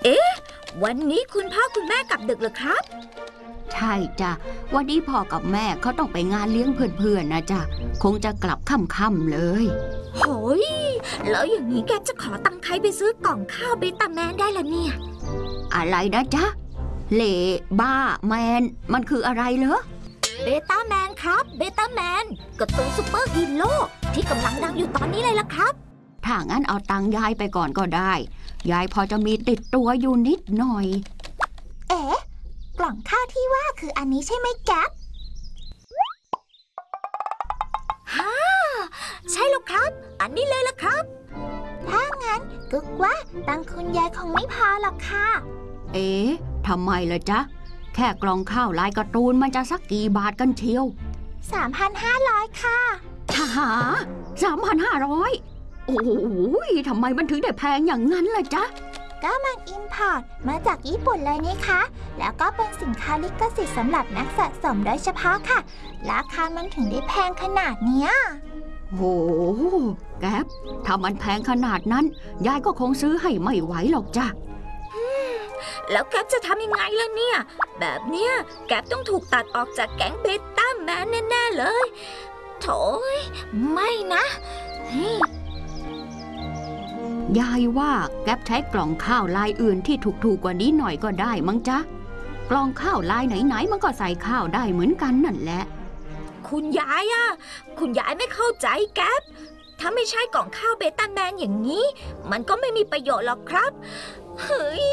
เอ๊ะวันนี้คุณพ่อคุณแม่กลับดึกเหรอครับใช่จ้ะวันนี้พ่อกับแม่เขาต้องไปงานเลี้ยงเพื่อนๆนะจ๊ะคงจะกลับค่ำๆเลยโหยแล้วอย่างนี้แกจะขอตังค์ใครไปซื้อกล่องข้าวเบต้าแมนได้ล่ะเนี่ยอะไรนะจ๊ะเล่บ้าแมนมันคืออะไรเหรอเบต้าแมนครับเบต้าแมนการ์ตูนซูเปอร์ฮีโร่ที่กำลังดังอยู่ตอนนี้เลยล่ะครับถ้างั้นเอาตังค์ยายไปก่อนก็ได้ยายพอจะมีติดตัวอยู่นิดหน่อยเอ๊ะกล่องข้าวที่ว่าคืออันนี้ใช่ไหมแก๊ปฮ่าใช่แล้วครับอันนี้เลยล่ะครับถ้างั้นกุ๊กว่าตังค์คุณยายคงไม่พอหรอกค่ะเอ๊ะทำไมล่ะจ๊ะแค่กล่องข้าวลายการ์ตูนมันจะสักกี่บาทกันเชียว 3,500 ค่ะหา 3,500 โอ้ยทำไมมันถึงได้แพงอย่างนั้นล่ะจ๊ะก็มันอิมพอร์ตมาจากญี่ปุ่นเลยนี่คะแล้วก็เป็นสินค้าลิขสิทธิ์สำหรับนักสะสมโดยเฉพาะค่ะราคามันถึงได้แพงขนาดเนี้ยโหแก๊ปถ้ามันแพงขนาดนั้นยายก็คงซื้อให้ไม่ไหวหรอกจ้ะแล้วแก๊ปจะทำยังไงล่ะเนี่ยแบบเนี้ยแก๊ปต้องถูกตัดออกจากแก๊งเบต้าแมนแน่ๆเลยโถ่ไม่นะยายว่าแก๊ปใช้กล่องข้าวลายอื่นที่ถูกกว่านี้หน่อยก็ได้มั้งจ๊ะกล่องข้าวลายไหนๆมันก็ใส่ข้าวได้เหมือนกันนั่นแหละคุณยายคุณยายไม่เข้าใจแก๊ปถ้าไม่ใช่กล่องข้าวเบต้าแมนอย่างนี้มันก็ไม่มีประโยชน์หรอกครับเฮ้ย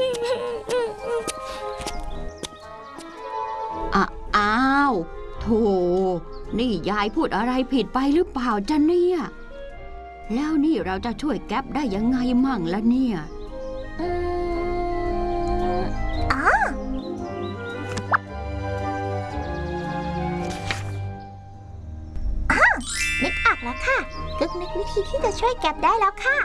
อ้าวโธ่นี่ยายพูดอะไรผิดไปหรือเปล่าจ๊ะเนี่ยแล้วนี่เราจะช่วยแก๊ปได้ยังไงมั่งล่ะเนี่ยนึกออกแล้วค่ะกึกนึกวิธีที่จะช่วยแก๊ปได้แล้วค่ะ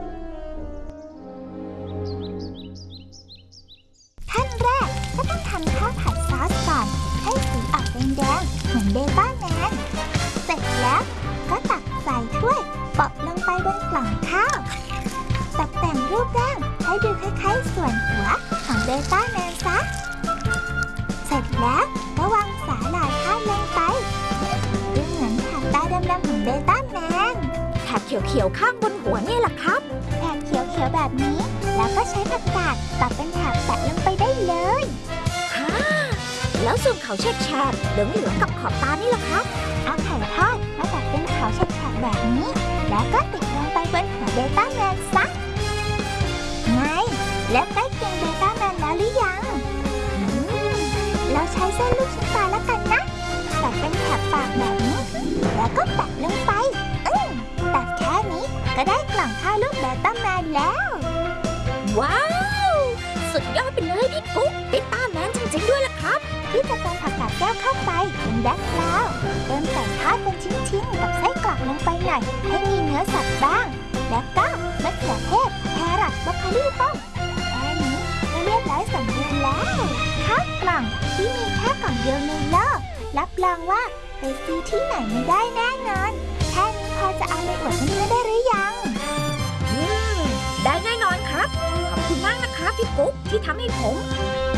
ขั้นแรกก็ต้องทำข้าวผัดซอสก่อนให้สีออกแดงๆเหมือนเบต้าแมนเสร็จแล้วก็ตักใส่ถ้วยปะลงไปบนกล่องข้าวตกแต่งรูปร่างให้ดูคล้ายๆส่วนหัวของเบต้าแมนซะเสร็จแล้วก็วางสาหร่ายทอดลงไปดูเหมือนแถบตาดำๆของเบต้าแมนแถบเขียวๆข้างบนหัวนี่แหละครับแถบเขียวๆแบบนี้แล้วก็ใช้ผักกาดตัดเป็นแถบแปะลงไปได้เลยฮ่าแล้วส่วนเขาแฉกๆเหลืองๆกับขอบตานี่แหละครับเอาไข่ทอดมาตัดเป็นเขาแฉกๆแบบนี้แล้วก็ติดลงไปบนหัวเบต้าแมนซะไงแล้วใกล้เคียงเบต้าแมนแล้วหรือยังเราใช้เส้นลูกชิ้นปลาแล้วกันนะตัดเป็นแถบปากแบบนี้แล้วก็แปะลงไปตัดแค่นี้ก็ได้กล่องข้าวลูกเบต้าแมนแล้วว้าวสุดยอดไปเลยพี่กุ๊กเบต้าแมนจริงๆด้วยล่ะครับที่จะเติมผักกาดแก้วเข้าไปเป็นแบ็คกราวด์เติมไก่ทอดเป็นชิ้นๆกับไส้กรอกลงไปหน่อยให้มีเนื้อสัตว์บ้างแล้วก็มะเขือเทศแครอทบรอกโคลีต้มแค่นี้ก็เรียบร้อยสมบูรณ์แล้วข้าวกล่องที่มีแค่กล่องเดียวในโลกรับรองว่าไปซื้อที่ไหนไม่ได้แน่นอนแค่นี้พอจะเอาไปอวดเพื่อนๆได้หรือยังได้แน่นอนครับขอบคุณมากนะครับพี่กุ๊กที่ทำให้ผม